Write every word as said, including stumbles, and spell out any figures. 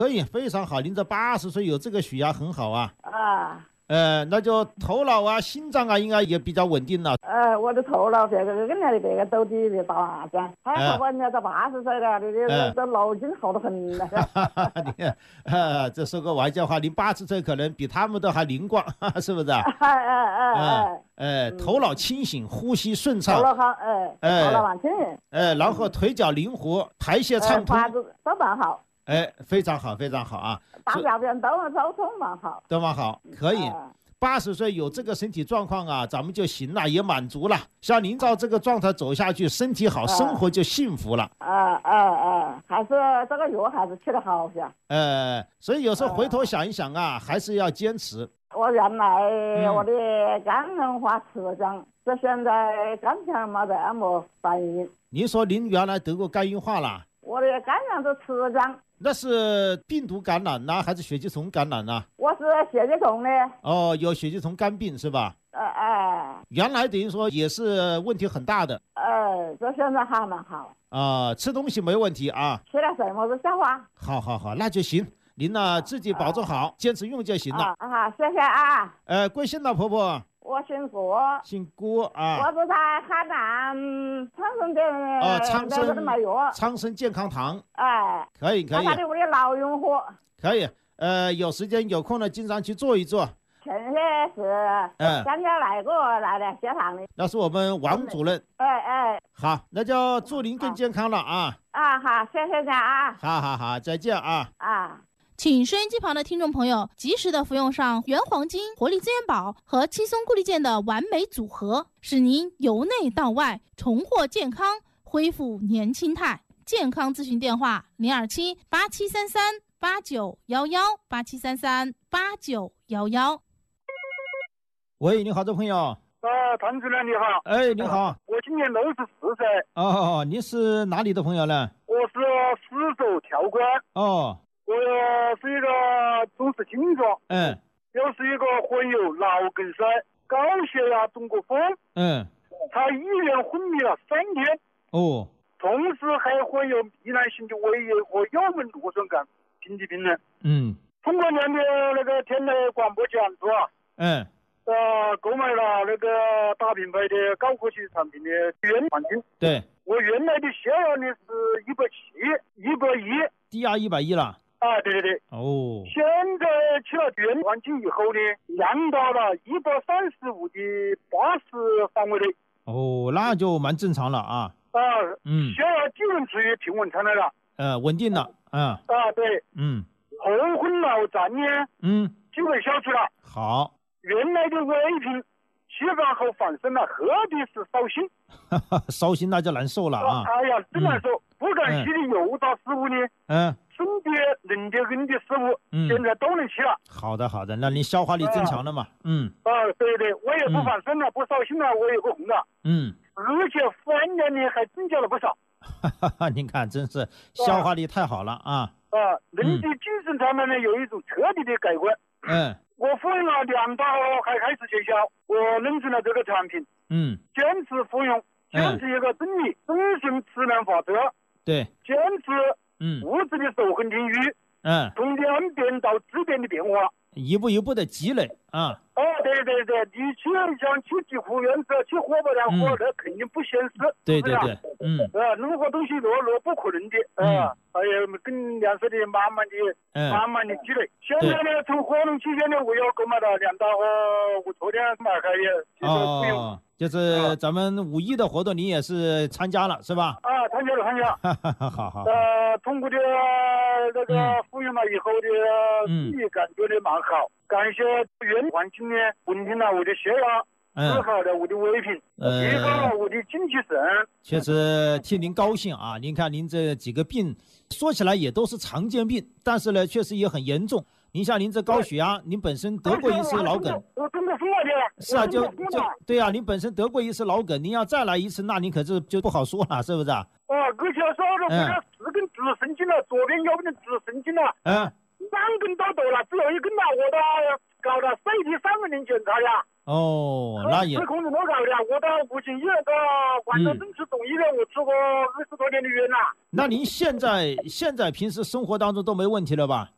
可以，非常好。您这八十岁有这个血压很好啊。 啊。 呃，那就头脑啊、心脏啊，应该也比较稳定了。 呃，我的头脑这个跟人家的这个都比的大噻，还好吧？人家都八十岁了，你这这脑筋好得很了。 你看，呃，这说个玩笑话，您八十岁可能比他们都还灵光，是不是啊？ 哎哎哎哎， 呃，头脑清醒，呼吸顺畅。 头脑好，哎，头脑蛮清醒。 哎，然后腿脚灵活，排泄畅通， 都蛮好。 哎，非常好，非常好啊！ 大小便都都通蛮好， 都蛮好，可以。八十岁有这个身体状况啊，咱们就行了，也满足了。像您照这个状态走下去，身体好，生活就幸福了。 啊啊啊！还是这个药还是吃得好些。 呃，所以有时候回头想一想啊，还是要坚持。 我原来我的肝硬化磁障，这现在肝片没这么反应。 您说您原来得过肝硬化了？ 我的肝样子磁障。 那是病毒感染呢，还是血气虫感染呢？ 我是血气虫的。 哦，有血气虫肝病是吧？ 呃哎。 原来等于说也是问题很大的。 呃，这现在还蛮好。 啊、呃，吃东西没问题啊。 吃了什么子消化？ 好好好，那就行。您呢自己保重好，啊、坚持用就行了。 啊啊，谢谢啊。 呃，贵姓呢，婆婆？ 我姓郭， 姓郭啊。 我是在海南昌生店哦，昌生卖药， 昌生健康堂。 哎， 可以可以。 他的我的老用户。 可以，呃，有时间有空呢，经常去坐一坐。 前些是，嗯，咱家来过来的协堂的。 那是我们王主任。 哎哎。 好，那就祝您更健康了啊。 啊，好，谢谢您啊。 好好好，再见啊。 啊。 请收音机旁的听众朋友及时的服用上原黄金、活力资源宝和轻松固力健的完美组合，使您由内到外重获健康，恢复年轻态。健康咨询电话零二七八七三三八九幺幺八七三三八九幺幺。 喂，你好，这朋友。 啊，谭主任你好。 哎，你好。 我今年六十四岁。 哦，您是哪里的朋友呢？ 我是四手跳关。 哦。 我是一个总是精壮， 嗯， 又是一个患有脑梗塞、高血压、中过风， 嗯， 在医院昏迷了三天， 哦， 同时还患有糜烂性的胃炎和幽门螺旋杆贫疾病人， 嗯， 通过您的那个天台广播讲座啊， 嗯， 呃，购买了那个大品牌的高科技产品的原黄金， 对， 我原来的血压呢是一百七、一百一， 低压一百一了。 啊，对对对， 哦， 现在吃了原黄金以后呢，降到了一百三十五的八十范围内。 哦，那就蛮正常了啊。 啊， 嗯， 血压基本处于平稳状态了。 呃，稳定了，啊。 啊，对， 嗯， 后昏脑胀呢， 嗯， 基本消除了。 好， 原来的胃病吃饭后反生了，特别是烧心。 烧心那就难受了啊。 哎呀，真难受，嗯、不敢吃的油炸食物呢。 嗯。 生的、冷的、温的食物， 嗯， 现在都能吃了。 好的，好的，那你消化力增强了嘛？嗯。 啊，对对，我也不反生了，嗯、不烧心了，我也不红了。 嗯。 而且饭量呢还增加了不少。 哈哈哈，您看，真是消化力太好了啊！ 啊，人的精神上面呢有一种彻底的改观。 嗯。 我服用了两到还开始见效，我认准了这个产品。 嗯。坚持服用，坚持一个真理，遵循自然法则。 对。 坚持。 嗯， 物质的守恒定律， 嗯， 从量变到质变的变化， 一步一步的积累啊。 哦，对对对，你去像去几户原则，去活不了活，那肯定不现实。 对对对，嗯， 啊，任何东西落落不可能的，啊，还有跟粮食的慢慢的、慢慢的积累。现在呢，从活动期间呢，我要购买了两大盒，我昨天买开的，就是不用。 就是咱们五一的活动，你也是参加了是吧？ 啊，参加了，参加。 好好。 呃，通过的那个服用了以后的，自己感觉的蛮好。感谢原环境呢，稳定了我的血压，治好了我的胃病，提高了我的精气神。 确实替您高兴啊！您看您这几个病，说起来也都是常见病，但是呢，确实也很严重。您像您这高血压，您本身得过一次脑梗， 我中过风了的。 是啊，就就对啊，您本身得过一次脑梗，您要再来一次，那您可是就不好说了，是不是啊？ 哦，而且说了，我的四根直神经了，左边右边的直神经了， 嗯， 两根都抖了，只有一根了，我都搞了 C T 三个人检查呀。 哦，那也。 是控制我搞的，我到武警医院到广州政治总医院，我吃过二十多年的药了。 那您现在现在平时生活当中都没问题了吧？